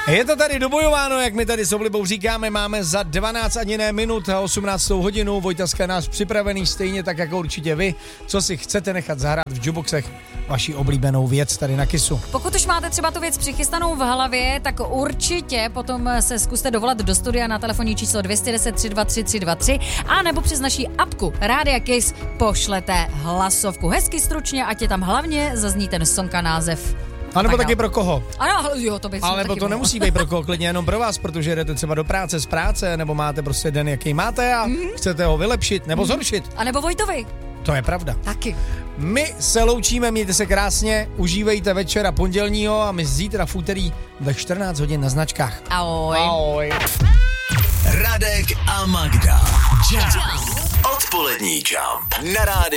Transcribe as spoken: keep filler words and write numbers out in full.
Je to tady dobojováno, jak my tady s oblibou říkáme, máme za dvanáct ani ne minut a osmnáctou hodinu. Vojta Skanář připravený stejně tak jako určitě vy, co si chcete nechat zahrát v jukeboxech, vaši oblíbenou věc tady na Kissu. Pokud už máte třeba tu věc přichystanou v hlavě, tak určitě potom se zkuste dovolat do studia na telefonní číslo dvě jedna deset, tři dva tři, tři dva tři a nebo přes naší apku Rádia Kiss pošlete hlasovku. Hezky stručně, ať je tam hlavně zazní ten song a název. A nebo taky pro koho? Ano, jo, to bych Ale nebo to bylo. nemusí být pro koho, klidně jenom pro vás, protože jdete třeba do práce z práce, nebo máte prostě den, jaký máte a mm-hmm. chcete ho vylepšit nebo mm-hmm. zhoršit. A nebo Vojtovi. To je pravda. Taky. My se loučíme, mějte se krásně, užívejte večera pondělního a my zítra v úterý ve čtrnáct hodin na značkách. Ahoj. Ahoj. Radek a Magda. Jump. Odpolední Jump na rádiu.